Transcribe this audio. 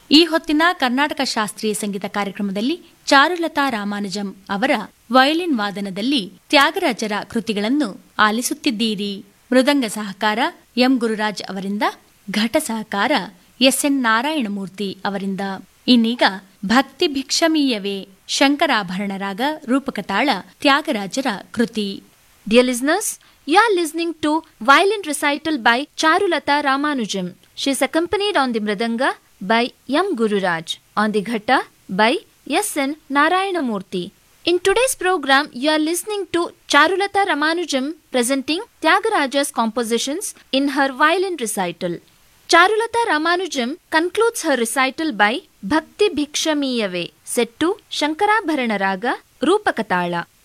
ಈ ಹೊತ್ತಿನ ಕರ್ನಾಟಕ ಶಾಸ್ತ್ರೀಯ ಸಂಗೀತ ಕಾರ್ಯಕ್ರಮದಲ್ಲಿ ಚಾರುಲತಾ ರಾಮಾನುಜಂ ಅವರ ವಯಲಿನ್ ವಾದನದಲ್ಲಿ ತ್ಯಾಗರಾಜರ ಕೃತಿಗಳನ್ನು ಆಲಿಸುತ್ತಿದ್ದೀರಿ. ಮೃದಂಗ ಸಹಕಾರ ಎಂ ಗುರುರಾಜ್ ಅವರಿಂದ, ಘಟ ಸಹಕಾರ ಎಸ್ಎನ್ ನಾರಾಯಣಮೂರ್ತಿ ಅವರಿಂದ. ಇನ್ನೀಗ ಭಕ್ತಿ ಭಿಕ್ಷಮೀಯವೇ ಶಂಕರಾಭರಣ ರಾಗ ರೂಪಕತಾಳ ತ್ಯಾಗರಾಜರ ಕೃತಿ. Dear listeners, you are listening to violin recital by Charulata Ramanujam. She is accompanied on the mridanga by M. Gururaj, on the ghata by S.N. Narayanamurthy. In today's program, you are listening to Charulata Ramanujam presenting Tyagaraja's compositions in her violin recital. Charulata Ramanujam concludes her recital by Bhakti Bhikshamiyave, set to Shankarabharana Raga Rupakatala.